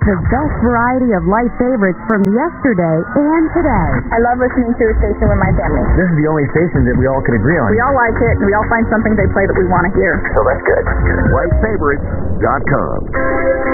the best variety of life favorites from yesterday and today. I love listening to a station with my family. This is the only station that we all can agree on. We all like it, and we all find something they play that we want to hear. So that's good. LifeFavorites.com.